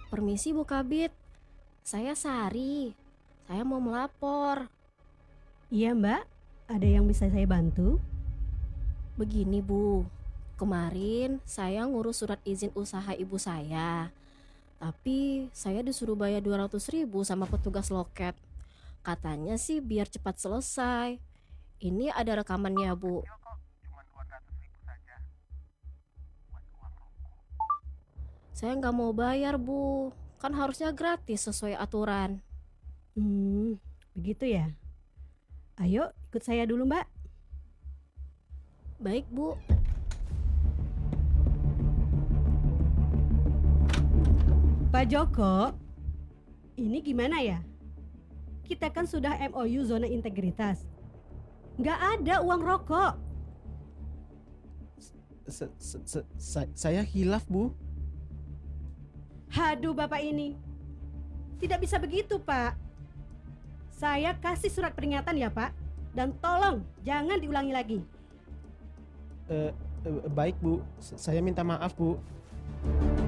Permisi Bu Kabit, saya Sari. Saya mau melapor. Iya Mbak, ada yang bisa saya bantu? Begini Bu, kemarin saya ngurus surat izin usaha ibu saya. Tapi saya disuruh bayar 200.000 sama petugas loket. Katanya sih biar cepat selesai. Ini ada rekamannya Bu. Saya nggak mau bayar Bu, kan harusnya gratis sesuai aturan. Begitu ya. Ayo ikut saya dulu Mbak. Baik Bu. Pak Joko, ini gimana ya? Kita kan sudah MOU zona integritas. Nggak ada uang rokok. Saya hilaf, Bu. Haduh Bapak ini. Tidak bisa begitu Pak. Saya kasih surat peringatan ya Pak. Dan tolong jangan diulangi lagi. Baik, Bu. Saya minta maaf, Bu.